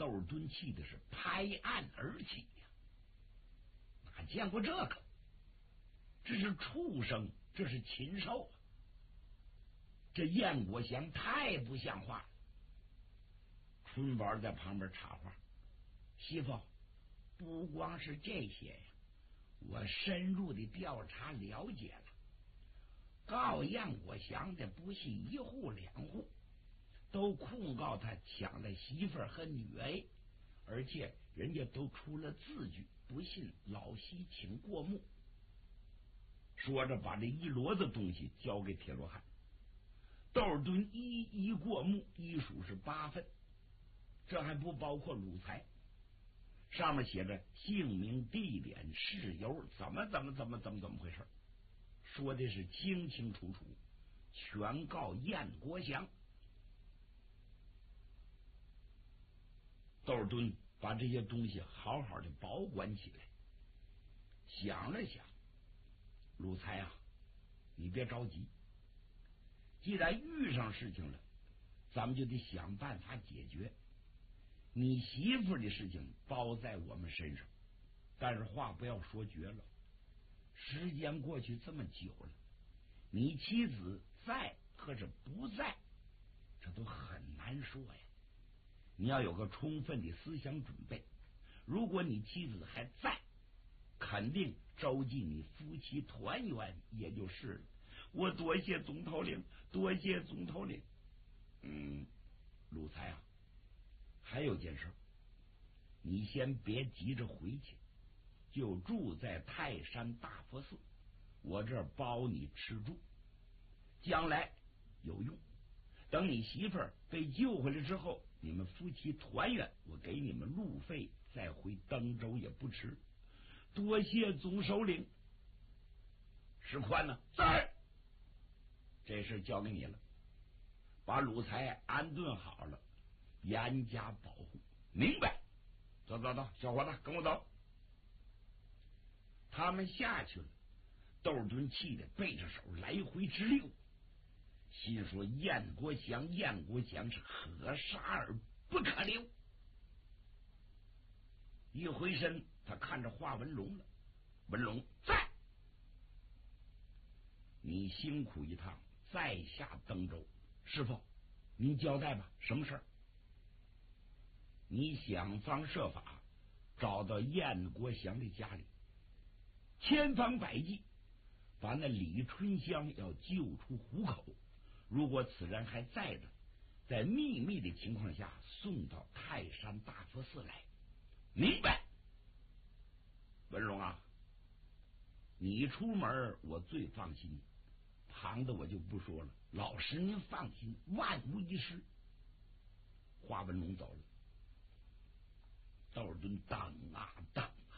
窦敦气的是拍案而起呀！哪见过这个？这是畜生，这是禽兽啊！这燕国祥太不像话了。春宝在旁边插话：“媳妇，不光是这些呀，我深入的调查了解了，告燕国祥的不是一户两户，都控告他抢了媳妇儿和女儿，而且人家都出了字据，不信老西请过目。”说着，把这一摞子东西交给铁罗汉。窦敦一一过目，一数是8份，这还不包括鲁材。上面写着姓名、地点、事由，怎么回事，说的是清清楚楚，全告燕国祥。窦敦把这些东西好好的保管起来，想了想，鲁才啊，你别着急，既然遇上事情了，咱们就得想办法解决。你媳妇的事情包在我们身上，但是话不要说绝了。时间过去这么久了，你妻子在或者不在，这都很难说呀。你要有个充分的思想准备。如果你妻子还在，肯定周济你夫妻团圆，也就是了。我多谢总头领，多谢总头领。鲁才啊，还有件事，你先别急着回去，就住在泰山大佛寺，我这儿包你吃住，将来有用。等你媳妇儿被救回来之后，你们夫妻团圆，我给你们路费，再回登州也不迟。多谢总首领。石宽呢？在。这事交给你了，把鲁才安顿好了，严加保护。明白？走，小伙子，跟我走。他们下去了，窦敦气得背着手来回直溜，心说燕国祥是可杀而不可留。一回身，他看着华文龙了。文龙在，你辛苦一趟，再下登州。师傅，您交代吧，什么事儿？你想方设法找到燕国祥的家里，千方百计把那李春香要救出虎口。如果此人还在的，在秘密的情况下送到泰山大佛寺来。明白？文荣啊，你出门我最放心，旁的我就不说了。老师您放心，万无一失。华文龙走了，窦敦等啊等啊，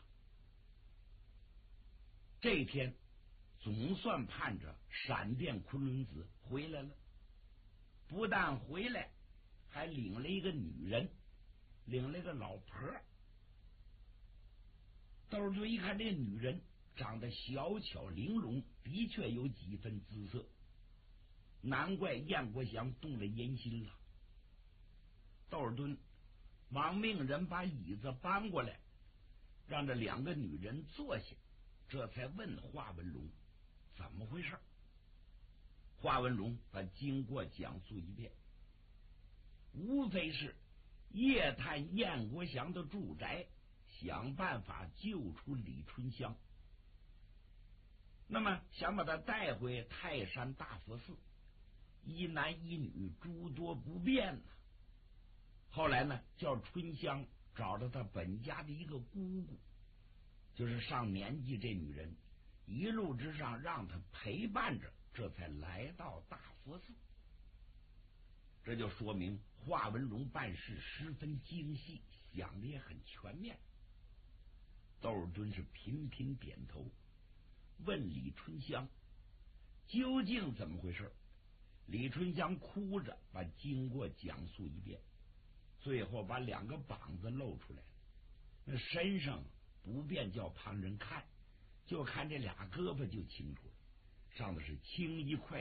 这天总算盼着闪电昆仑子回来了。不但回来，还领了一个女人，领了一个老婆。窦敦一看这女人长得小巧玲珑，的确有几分姿色，难怪燕国祥动了淫心了。窦敦忙命人把椅子搬过来，让这两个女人坐下，这才问华文龙怎么回事。华文龙把经过讲述一遍，无非是夜探燕国祥的住宅，想办法救出李春香，那么想把他带回泰山大佛寺，一男一女诸多不便呢。后来呢，叫春香找到他本家的一个姑姑，就是上年纪这女人，一路之上让他陪伴着，这才来到大佛寺。这就说明华文龙办事十分精细，想的也很全面。窦敦是频频点头，问李春香究竟怎么回事。李春香哭着把经过讲述一遍，最后把两个膀子露出来，那身上不便叫旁人看，就看这俩胳膊就清楚了，上的是青一块